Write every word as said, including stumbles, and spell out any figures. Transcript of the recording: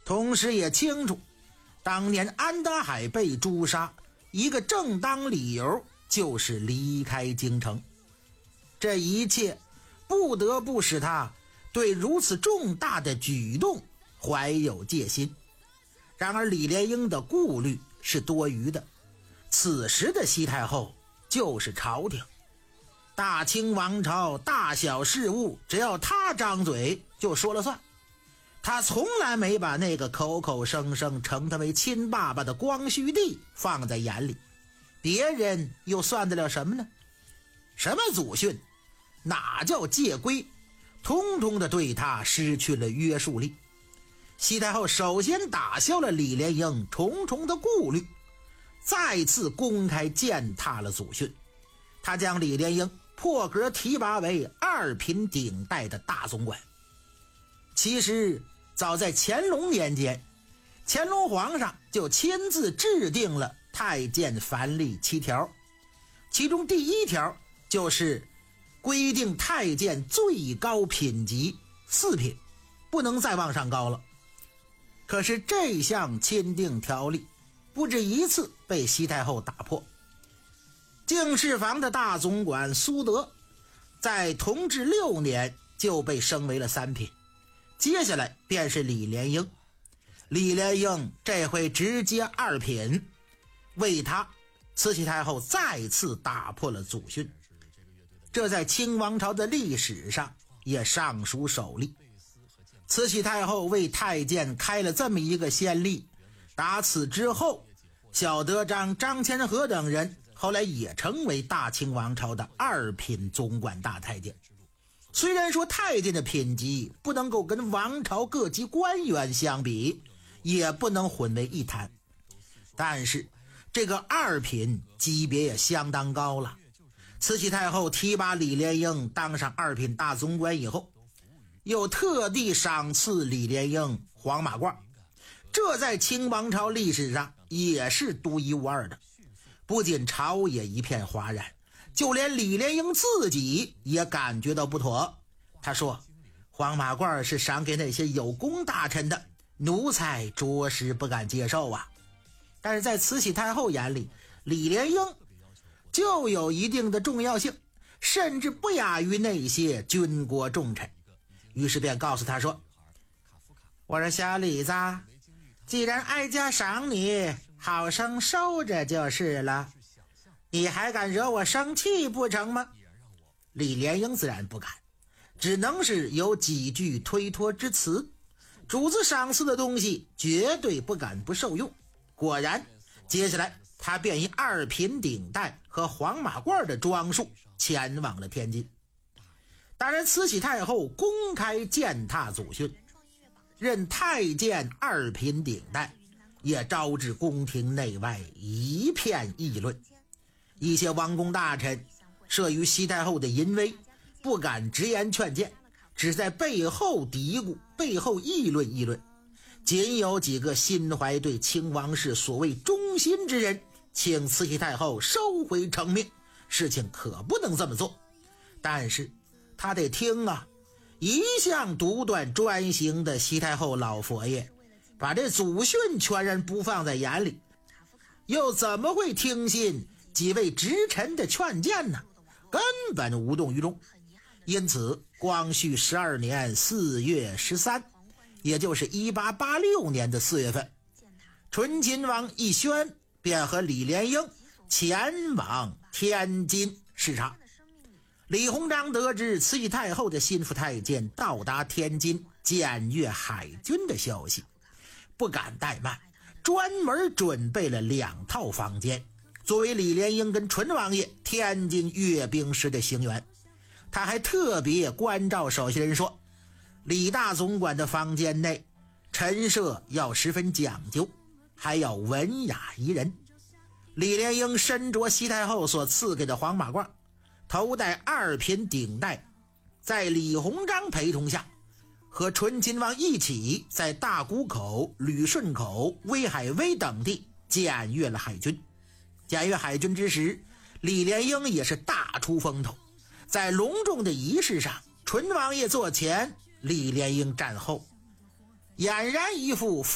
同时也清楚当年安德海被诛杀一个正当理由就是离开京城，这一切不得不使他对如此重大的举动怀有戒心。然而李莲英的顾虑是多余的，此时的西太后就是朝廷，大清王朝大小事务只要他张嘴就说了算，他从来没把那个口口声声称他为亲爸爸的光绪帝放在眼里，别人又算得了什么呢？什么祖训，哪叫戒规，通通的对他失去了约束力。西太后首先打消了李莲英重重的顾虑，再次公开践踏了祖训。他将李莲英破格提拔为二品顶戴的大总管。其实早在乾隆年间，乾隆皇上就亲自制定了太监凡例七条，其中第一条就是规定太监最高品级四品，不能再往上高了。可是这项钦定条例不止一次被西太后打破。敬事房的大总管苏德在同治六年就被升为了三品，接下来便是李莲英。李莲英这回直接二品，为他慈禧太后再次打破了祖训，这在清王朝的历史上也尚属首例。慈禧太后为太监开了这么一个先例，打此之后，小德张、张千和等人后来也成为大清王朝的二品总管大太监。虽然说太监的品级不能够跟王朝各级官员相比，也不能混为一谈，但是这个二品级别也相当高了。慈禧太后提拔李莲英当上二品大总管以后，又特地赏赐李莲英黄马褂，这在清王朝历史上也是独一无二的。不仅朝野一片哗然，就连李莲英自己也感觉到不妥。他说，黄马褂是赏给那些有功大臣的，奴才着实不敢接受啊。但是在慈禧太后眼里，李莲英就有一定的重要性，甚至不亚于那些军国重臣。于是便告诉他说，我说小李子，既然哀家赏你，好生收着就是了，你还敢惹我生气不成吗？李莲英自然不敢，只能是有几句推脱之词，主子赏赐的东西绝对不敢不受用。果然接下来他便以二品顶戴和黄马褂的装束前往了天津。当然慈禧太后公开践踏祖训，任太监二品顶戴，也招致宫廷内外一片议论。一些王公大臣慑于西太后的淫威，不敢直言劝谏，只在背后嘀咕，背后议论议论。仅有几个心怀对清王室所谓忠心之人，请慈禧太后收回成命，事情可不能这么做。但是他得听啊，一向独断专行的西太后老佛爷把这祖训全然不放在眼里，又怎么会听信几位直臣的劝谏呢？根本无动于衷。因此光绪十二年四月十三，也就是一八八六年的四月份，醇亲王奕轩便和李莲英前往天津视察。李鸿章得知慈禧太后的心腹太监到达天津检阅海军的消息，不敢怠慢，专门准备了两套房间，作为李莲英跟醇王爷天津阅兵时的行辕。他还特别关照手下人说，李大总管的房间内陈设要十分讲究，还要文雅宜人。李莲英身着西太后所赐给的黄马褂，头戴二品顶戴，在李鸿章陪同下，和醇亲王一起在大沽口、旅顺口、威海威等地检阅了海军。检阅海军之时，李莲英也是大出风头。在隆重的仪式上，醇王爷坐前，李莲英站后，俨然一副